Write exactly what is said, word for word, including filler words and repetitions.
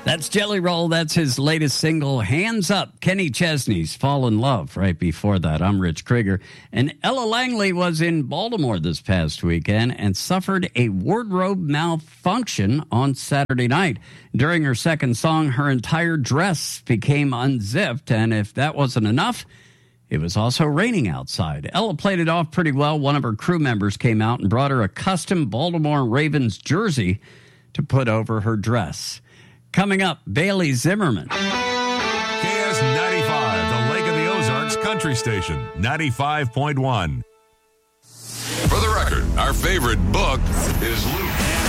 That's Jelly Roll. That's his latest single, Hands Up. Kenny Chesney's Fall in Love right before that. I'm Rich Krieger. And Ella Langley was in Baltimore this past weekend and suffered a wardrobe malfunction on Saturday night. During her second song, her entire dress became unzipped. And if that wasn't enough, it was also raining outside. Ella played it off pretty well. One of her crew members came out and brought her a custom Baltimore Ravens jersey to put over her dress. Coming up, Bailey Zimmerman. K S ninety-five, the Lake of the Ozarks Country Station, ninety-five point one. For the record, our favorite book is Luke.